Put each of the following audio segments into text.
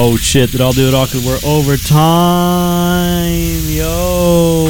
Oh shit, Radio Rakel, we're over time, yo!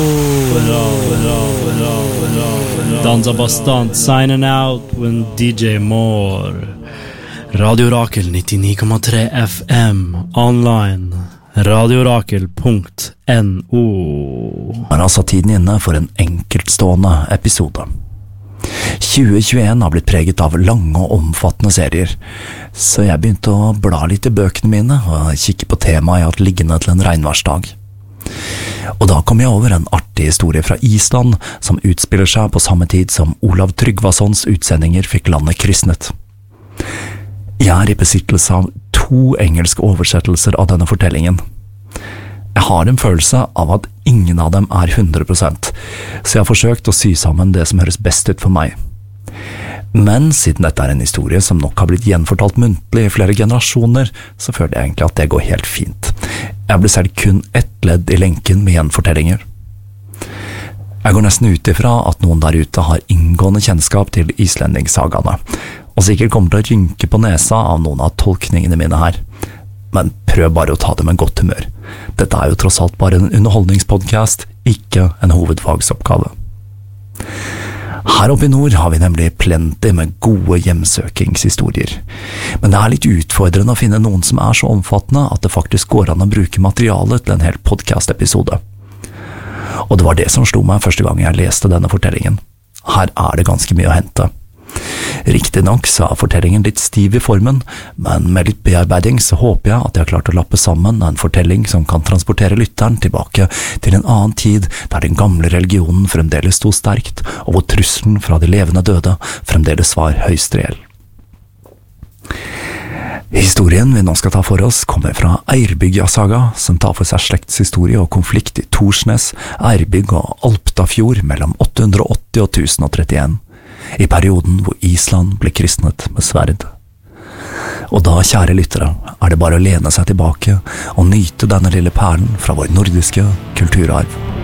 Danza Bastant signing out with DJ Moore. Radio Rakel 99,3 FM online. radiorakel.no. Altså tiden inne for en enkeltstående episode. 2021 har blitt preget av lange og omfattende serier, så jeg begynte å bla litt i bøkene mine og kikke på temaet jeg har hatt liggende til en regnværsdag. Og da kom jeg over en artig historie fra Island som utspiller seg på samme tid som Olav Tryggvasons utsendinger fikk landet kristnet. Jeg er i besittelse av 2 engelske oversettelser av denne fortellingen. Jeg har en følelse av at ingen av dem er 100%, så jeg har forsøkt å sy sammen det som høres best ut for meg. Men siden dette er en historie som nok har blitt gjenfortalt muntlig i flere generasjoner, så føler jeg egentlig at det går helt fint. Jeg blir selv kun ett ledd i lenken med gjenfortellinger. Jeg går nesten ut ifra at noen der ute har inngående kjennskap til islendingssagaene, og sikkert kommer til å rynke på nesa av noen av tolkningene mine her. Men prøv bare å ta det med godt humør. Dette er jo tross alt bare en underholdningspodcast, ikke en hovedfagsoppgave. Her oppe i nord har vi nemlig plenty med gode hjemsøkingshistorier. Men det er litt utfordrende å finne noen som er så omfattende at det faktisk går an å bruke materialet til en hel podcast-episode. Og det var det som slo meg første gang jeg leste denne fortellingen. Her er det ganske mye å hente. Riktig nok så er fortellingen litt stiv i formen, men med litt bearbeiding så håper jeg at jeg har klart å lappe sammen en fortelling som kan transportere lytteren tilbake til en annen tid der den gamle religionen fremdeles sto sterkt, og hvor trusselen fra de levende døde fremdeles var høyst reell. Historien vi nå skal ta for oss kommer fra Eirbyggja-saga, som tar for seg slektshistorie og konflikt i Torsnes, Eirbygg og Alptafjord mellom 880 og 1031. I perioden hvor Island ble kristnet med sverd. Og da, kjære lyttere, er det bare å lene seg tilbake og nyte denne lille perlen fra vår nordiske kulturarv.